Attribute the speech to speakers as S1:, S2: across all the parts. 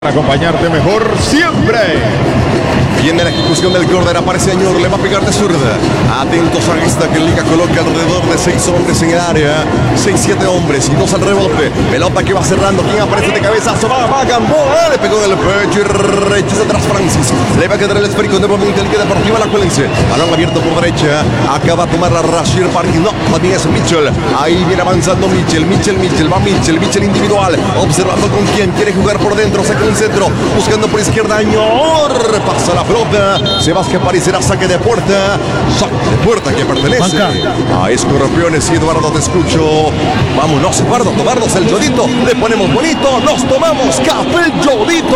S1: Acompañarte mejor siempre.
S2: Viene la ejecución del córner, aparece Añor, le va a pegar de zurda. Atentos a esta que Liga coloca alrededor de 6 hombres en el área. 6-7 hombres y 2 al rebote. Pelota que va cerrando, ¿quién aparece de cabezazo? Va Gamboa, le pegó del pecho y rechaza atrás Francis. Le va a quedar el esférico nuevamente Liga Deportiva Alajuelense. Balón abierto por derecha, acaba a tomar la Rashir Parkin. No, también es Mitchell. Ahí viene avanzando Mitchell, va Mitchell individual. Observando con quién quiere jugar por dentro, saca el centro, buscando por izquierda Añor. Pasa la pelota, se va a escapar y será saque de puerta. Saque de puerta que pertenece a Escorpiones. Y Eduardo, te escucho. Vámonos, Eduardo, tomarnos el yodito. Le ponemos bonito, nos tomamos café yodito.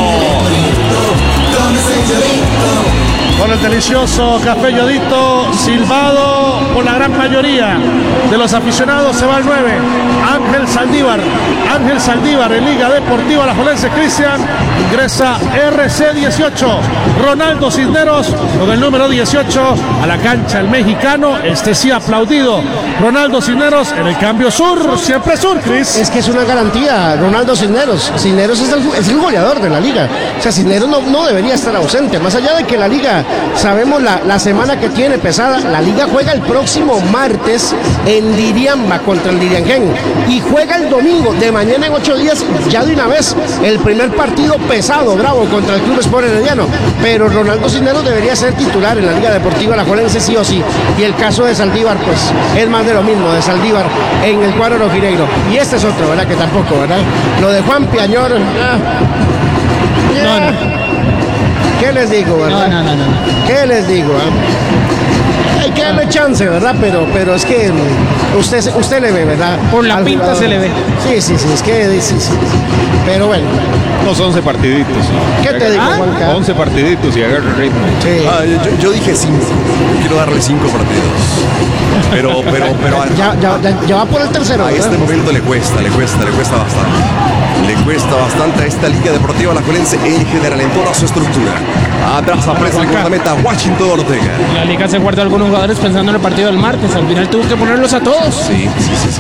S3: Con el delicioso café yodito, silbado por la gran mayoría de los aficionados, se va el 9, Ángel Saldívar en Liga Deportiva Alajuelense. Cristian, ingresa RC18, Ronaldo Cisneros con el número 18 a la cancha, el mexicano, este sí aplaudido, Ronaldo Cisneros en el cambio sur, siempre sur, Cris.
S4: Es que es una garantía, Ronaldo Cisneros es el goleador de la liga, o sea, Cisneros no debería estar ausente, más allá de que la liga, sabemos la semana que tiene pesada. La liga juega el próximo martes en Diriamba contra el Diriangén y juega el domingo de mañana en 8 días ya de una vez el primer partido pesado, bravo, contra el Club Sport Herediano. Pero Ronaldo Cisneros debería ser titular en la Liga Deportiva Alajuelense sí o sí, y el caso de Saldívar pues es más de lo mismo, de Saldívar en el cuadro rojinegro. Y este es otro, ¿verdad? Que tampoco, ¿verdad? Lo de Juan Piañor, no. ¿Qué les digo, verdad? No. ¿Qué les digo? Hay que darle chance, ¿verdad? Pero es que usted le ve, ¿verdad?
S5: Por la pinta jugador se le ve.
S4: Sí, es que sí. Pero bueno.
S1: Unos 11 partiditos.
S4: ¿Qué te digo, Juanca?
S1: 11 partiditos y agarra el ritmo.
S4: Sí.
S2: Yo dije 5. Quiero darle 5 partidos. Pero
S4: ya va por el tercero.
S2: A este momento le cuesta bastante. Le cuesta bastante a esta Liga Deportiva Alajuelense en general, en toda su estructura. Atrás aparece el guardameta Washington Ortega.
S5: La liga se guarda algunos jugadores pensando en el partido del martes. Al final tuvo que ponerlos a todos.
S2: Sí.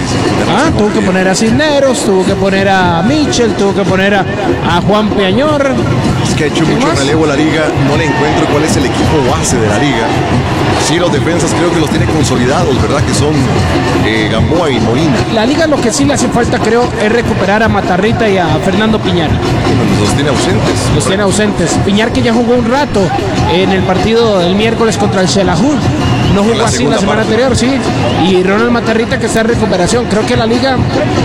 S5: Tuvo que poner a Cisneros, tuvo que poner a Mitchell, tuvo que poner a Juan Piañor.
S2: Es que ha hecho mucho relevo la liga. No le encuentro cuál es el equipo base de la liga. Sí, los defensas creo que los tiene consolidados, ¿verdad? Que son Gamboa y Molina.
S5: La liga lo que sí le hace falta, creo, es recuperar a Matarrita y a Fernando Piñar.
S2: Los tiene ausentes.
S5: Los tiene ausentes. Piñar, que ya jugó un rato en el partido del miércoles contra el Xelajú. No jugó así la semana anterior, sí. Y Ronald Matarrita, que está en recuperación. Creo que la liga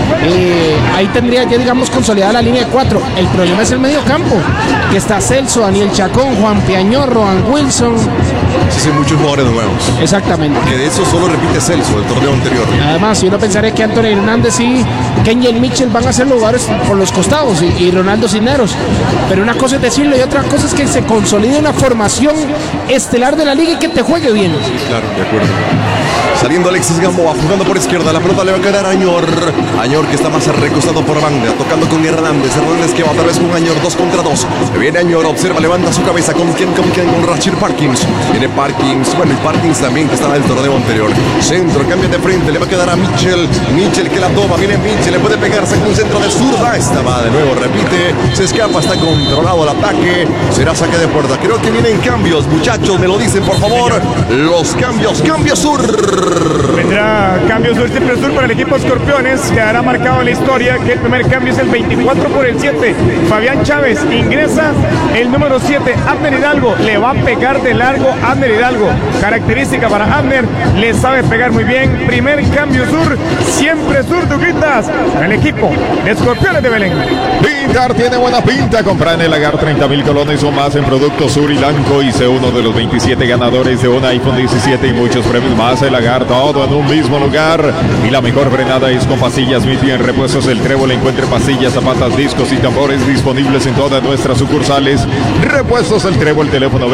S5: ahí tendría ya, digamos, consolidada la línea de 4. El problema es el medio campo, que está Celso, Daniel Chacón, Juan Piañor, Rohan Wilson.
S2: Sí, muchos jugadores nuevos.
S5: Exactamente.
S2: Que de eso solo repite Celso del torneo anterior.
S5: Además, si uno pensaría que Anthony Hernández y Kenyon Mitchell van a ser los jugadores por los costados y Ronaldo Cisneros. Pero una cosa es decirlo y otra cosa es que se consolide una formación estelar de la liga y que te juegue bien.
S2: Claro, de acuerdo. Saliendo Alexis Gamboa, jugando por izquierda, la pelota le va a quedar a Añor. Añor, que está más recostado por banda, tocando con Hernández que va otra vez con Añor, 2 contra 2. Viene Añor, observa, levanta su cabeza, con Rashir Parkins. Viene Parkins, bueno, y Parkins también, que estaba en el torneo anterior. Centro, cambia de frente, le va a quedar a Mitchell que la toma, viene Mitchell, le puede pegarse con un centro de zurda. Esta va de nuevo, repite, se escapa, está controlado el ataque, será saque de puerta. Creo que vienen cambios, muchachos, me lo dicen, por favor. Los cambios, cambio sur.
S6: Vendrá cambio sur, siempre sur para el equipo Escorpiones. Quedará marcado en la historia que el primer cambio es el 24 por el 7. Fabián Chávez ingresa el número 7. Abner Hidalgo le va a pegar de largo. Abner Hidalgo, característica para Abner, le sabe pegar muy bien. Primer cambio sur, siempre sur, Duquitas, para el equipo de Escorpiones de Belén.
S1: Pintar tiene buena pinta. Compra en el Lagar 30,000 colones o más en productos Sur y Lanco y sé uno de los 27 ganadores de un iPhone 17 y muchos premios más. El Lagar, todo en un mismo lugar. Y la mejor frenada es con pastillas Miti. En Repuestos El Trébol encuentre pastillas, zapatas, discos y tambores disponibles en todas nuestras sucursales. Repuestos El Trébol, teléfono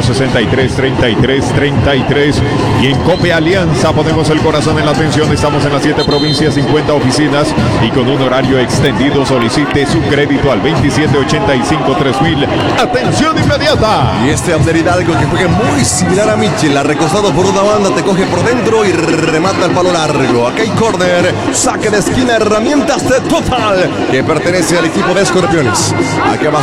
S1: 2263-3333. Y en Cope Alianza ponemos el corazón en la atención. Estamos en las 7 provincias, 50 oficinas y con un horario extendido. Solicite su crédito al 2785-3000. ¡Atención inmediata!
S2: Y este Abner Hidalgo, que juega muy similar a Mitchell, ha recostado por una banda, te coge por dentro y remata el palo largo. Acá hay córner, saque de esquina, herramientas de Total, que pertenece al equipo de Escorpiones. Acá va